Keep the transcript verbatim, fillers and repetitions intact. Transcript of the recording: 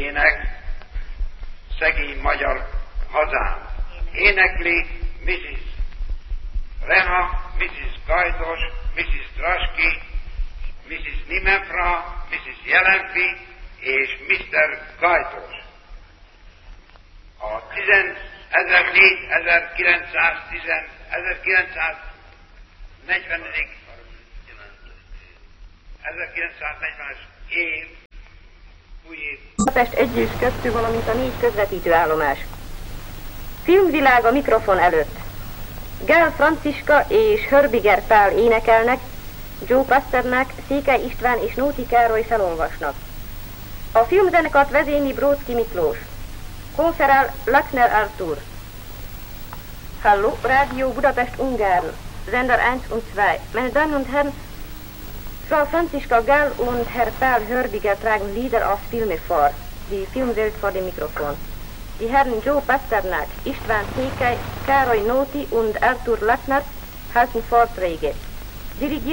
ének, szegény magyar hazám. Énekli missziz Reha, missziz Gajdos, missziz Traski, missziz Nimefra, missziz Jelenfi és miszter Gajdos. A ezerkilencszáznegyvenes év új év. Budapest egy és kettő, valamint a négy közvetítő állomás. Filmvilág a mikrofon előtt. Gál Franciska és Hörbiger Pál énekelnek, Joe Pasternak, Székely István és Nóti Károly felolvasnak. A filmzenekart vezényli Bróczki Miklós. Konferál Lackner Artur. Hallo, Radio Budapest Ungarn, Sender eins und zwei. Meine Damen und Herren, Frau Franziska Gall und Herr Paul Hörbiger tragen Lieder aus Filme vor. Die Filmwelt vor dem Mikrofon. Die Herren Joe Pasternak, István Székely, Károly Nóti und Artur Lackner halten Vorträge. Dirigiert